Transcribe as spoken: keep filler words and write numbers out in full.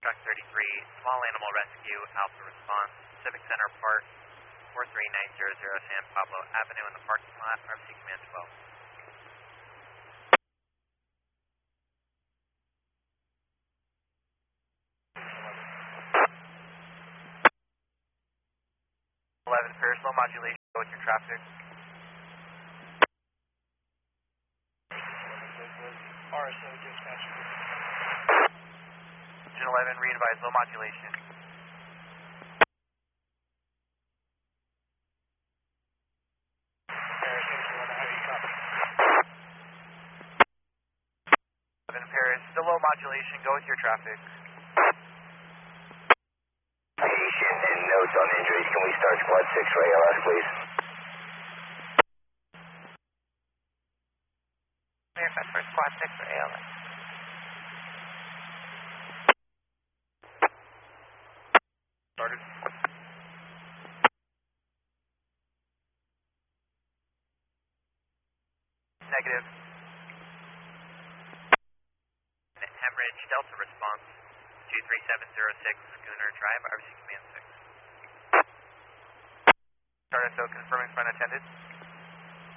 Truck thirty-three, Small Animal Rescue, Alpha Response, Civic Center Park, four three nine zero zero San Pablo Avenue in the parking lot, R F C Command twelve. eleven, Paris, low modulation, go with your traffic. R S O dispatch. Engine eleven, re-advise low modulation. Paris, Engine eleven, how do you copy? eleven, Paris, still low modulation, go with your traffic. Patient and notes on injuries. Can we start squad six for A L S, please? Request for squad six for A L S. Started. Negative. Hemorrhage, Delta response, two three seven zero six, Schooner Drive, R B C Command six. Start S O confirming front attended.